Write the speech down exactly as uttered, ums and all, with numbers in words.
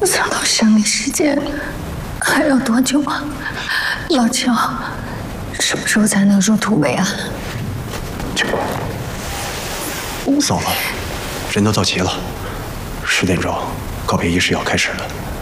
想到生理时间还要多久啊？老乔，什么时候才能入土为安？ 去吧。走了，人都到齐了，十点钟告别仪式要开始了。